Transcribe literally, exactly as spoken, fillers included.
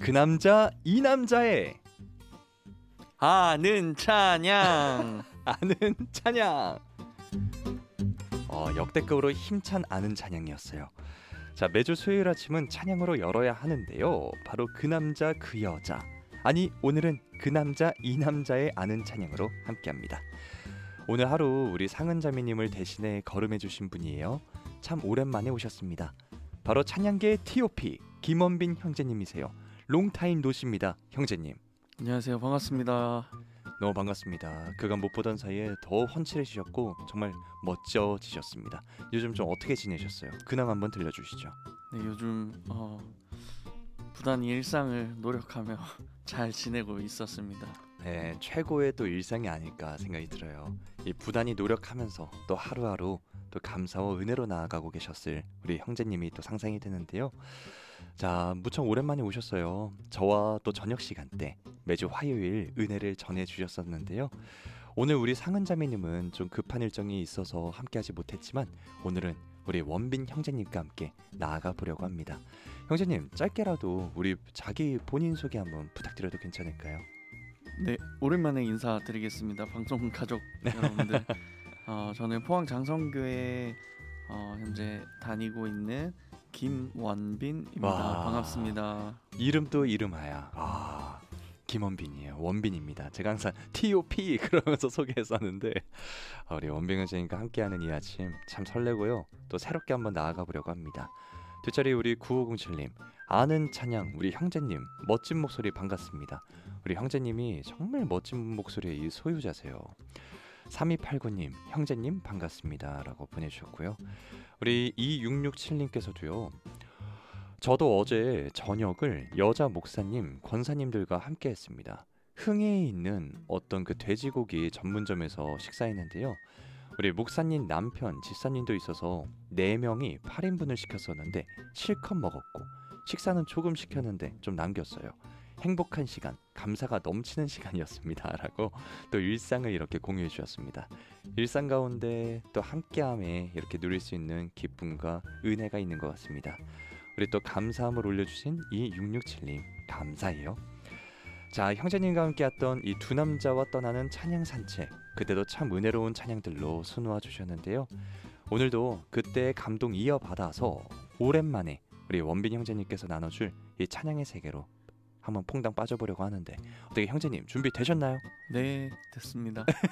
그 남자 이 남자의 아는 찬양. 아는 찬양. 어, 역대급으로 힘찬 아는 찬양이었어요. 자, 매주 수요일 아침은 찬양으로 열어야 하는데요. 바로 그 남자 그 여자, 아니 오늘은 그 남자 이 남자의 아는 찬양으로 함께합니다. 오늘 하루 우리 상은자매님을 대신해 걸음해 주신 분이에요. 참 오랜만에 오셨습니다. 바로 찬양계의 티오피 김원빈 형제님이세요. 롱타임 노십니다. 형제님 안녕하세요. 반갑습니다. 너무 반갑습니다. 그간 못 보던 사이에 더 훤칠해지셨고 정말 멋져지셨습니다. 요즘 좀 어떻게 지내셨어요? 근황 한번 들려주시죠. 네, 요즘 어, 부단히 일상을 노력하며 잘 지내고 있었습니다. 네, 최고의 또 일상이 아닐까 생각이 들어요. 이 부단히 노력하면서 또 하루하루 또 감사와 은혜로 나아가고 계셨을 우리 형제님이 또 상상이 되는데요. 자, 무척 오랜만에 오셨어요. 저와 또 저녁 시간대 매주 화요일 은혜를 전해주셨었는데요. 오늘 우리 상은자매님은 좀 급한 일정이 있어서 함께하지 못했지만 오늘은 우리 원빈 형제님과 함께 나아가 보려고 합니다. 형제님, 짧게라도 우리 자기 본인 소개 한번 부탁드려도 괜찮을까요? 네, 오랜만에 인사드리겠습니다. 방송 가족 여러분들. 어, 저는 포항 장성교회 어, 현재 다니고 있는 김원빈입니다. 와, 반갑습니다. 이름도 이름하야. 아, 김원빈이에요. 원빈입니다. 제가 항상 티오피 그러면서 소개했었는데 우리 원빈 형제님과 함께하는 이 아침 참 설레고요. 또 새롭게 한번 나아가 보려고 합니다. 뒷자리 우리 구오공칠님 아는 찬양 우리 형제님 멋진 목소리 반갑습니다. 우리 형제님이 정말 멋진 목소리의 이 소유자세요. 삼이팔구님 형제님 반갑습니다 라고 보내주셨고요. 우리 이육육칠님께서도요. 저도 어제 저녁을 여자 목사님 권사님들과 함께 했습니다. 흥해에 있는 어떤 그 돼지고기 전문점에서 식사했는데요. 우리 목사님 남편 집사님도 있어서 네 명이 팔 인분을 시켰었는데 실컷 먹었고 식사는 조금 시켰는데 좀 남겼어요. 행복한 시간, 감사가 넘치는 시간이었습니다 라고 또 일상을 이렇게 공유해 주셨습니다. 일상 가운데 또 함께함에 이렇게 누릴 수 있는 기쁨과 은혜가 있는 것 같습니다. 우리 또 감사함을 올려주신 이육육칠님 감사해요. 자, 형제님과 함께했던 이 두 남자와 떠나는 찬양 산책, 그때도 참 은혜로운 찬양들로 수놓아 주셨는데요. 오늘도 그때의 감동 이어받아서 오랜만에 우리 원빈 형제님께서 나눠줄 이 찬양의 세계로 한번 퐁당 빠져보려고 하는데 어떻게 형제님 준비되셨나요? 네, 됐습니다.